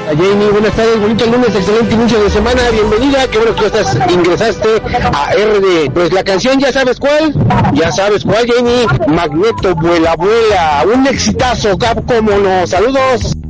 Jamie, buenas tardes, bonito lunes, excelente inicio de semana, bienvenida, qué bueno que ingresaste a RD. Pues la canción, ¿ya sabes cuál, Jamie? Magneto, vuela, vuela, un exitazo, como no, saludos.